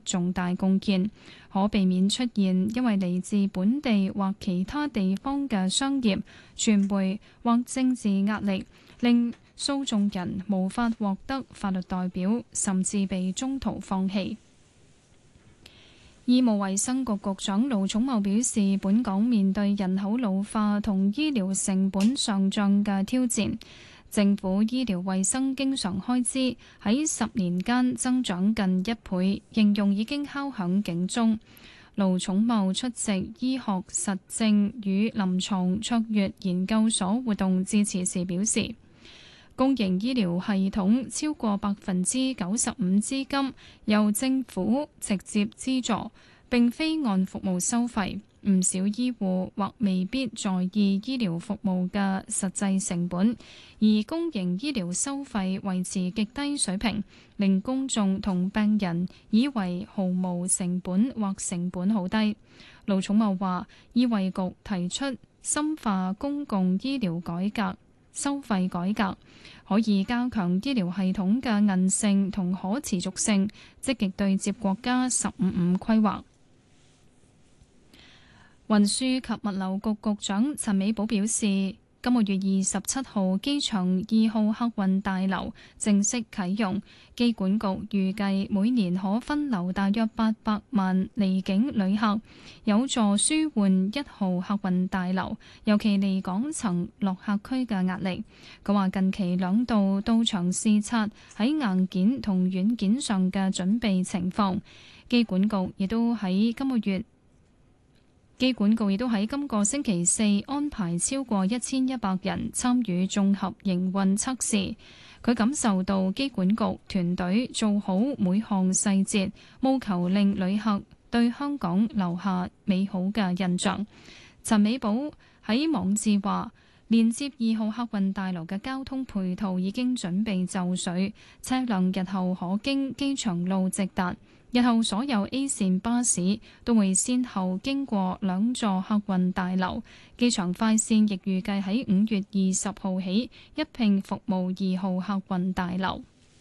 重大貢獻，可避免出現因為嚟自本地或其他地方嘅商業、傳媒或政治壓力，令訴訟人無法獲得法律代表，甚至被中途放棄。醫務衛生局局長盧寵茂表示，本港面對人口老化同醫療成本上漲嘅挑戰，政府醫療衛生經常開支喺10年間增長近1倍，形容已經敲響警鐘。盧寵茂出席醫學實證與臨床卓越研究所活動致辭時表示，公營醫療系統超過95%資金由政府直接資助，並非按服務收費。唔少醫護或未必在意醫療服務嘅實際成本，而公營醫療收費維持極低水平，令公眾同病人以為毫無成本或成本好低。盧寵茂話，醫衛局提出深化公共醫療改革、收費改革，可以加強醫療系統嘅韌性同可持續性，積極對接國家15+5規劃。運輸及物流局局長陳美寶表示，今個月27號機場2號客運大樓正式啟用，機管局預計每年可分流大約800萬離境旅客，有助舒緩1號客運大樓尤其離港層落客區嘅壓力。佢話近期2度到場視察喺硬件同軟件上嘅準備情況，機管局亦都喺今個星期4安排超過1100人參與綜合營運測試。佢感受到機管局團隊做好每項細節，務求令旅客對香港留下美好嘅印象。陳美寶喺網誌話，連接2號客運大樓嘅交通配套已經準備就緒，車輛日後可經機場路直達。日後所有 A 線巴士都會先後經過2座客運大樓，機場快線亦預計喺5月20號起一併服務2號客運大樓。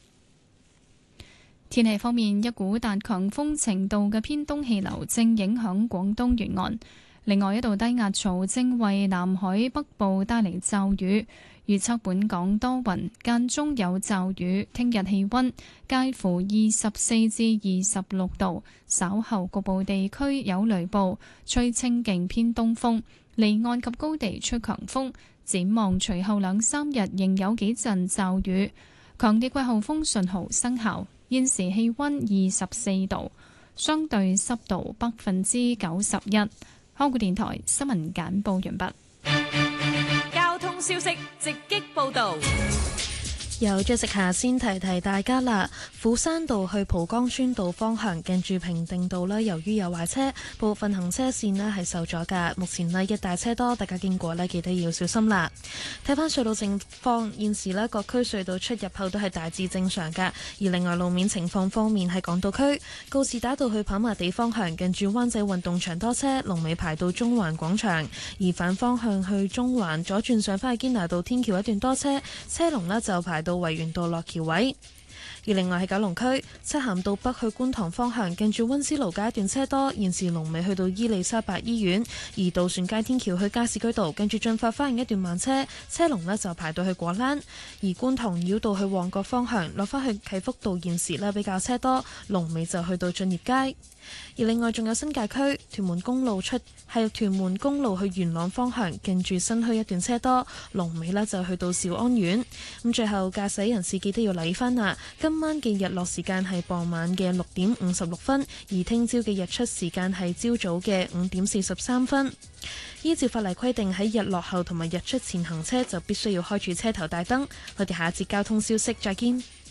天氣方面，一股達強風程度嘅偏東氣流正影響廣東沿岸，另外一道低壓槽正為南海北部帶嚟驟雨。預測本港多雲，間中有驟雨。聽日氣溫介乎24至26度，稍後局部地區有雷暴，吹清勁偏東風，離岸及高地吹強風。展望隨後2-3日仍有幾陣驟雨，強烈季候風信號生效。現時氣溫24度，相對濕度91%。香港電台新聞簡報完畢。 消息直擊報道， 有Jessica先提大家啦。斧山道去蒲崗村道方向近住平定道啦，由於有壞車，部分行車線咧係受阻㗎。目前咧一大車多，大家經過咧記得要小心啦。睇翻隧道情況，現時咧各區隧道出入口都係大致正常㗎。而另外路面情況方面，喺港島區告士打道去跑馬地方向近住灣仔運動場多車，龍尾排到中環廣場；而反方向去中環左轉上返去堅拿道天橋一段多車，車龍咧就排到維園道落橋位。而另外喺九龍區漆咸道北去觀塘方向近住溫思勞街一段車多，現時龍尾去到伊利沙伯醫院；而渡船街天橋去加士居道近住進發花園一段慢車，車龍呢就排到去果欄；而觀塘繞道去旺角方向落返去啟福道現時呢比較車多，龍尾就去到駿業街。而另外仲有新界區屯門公路去元朗方向近住新墟一段車多，龍尾呢就去到兆安苑。咁最後駕駛人士記得要留意返啦，今晚嘅日落時間係傍晚嘅6點56分，而聽朝嘅日出時間係朝早嘅5點43分。依照法例規定，喺日落後同埋日出前行車就必須要開住車頭大燈。我哋下一節交通消息再見。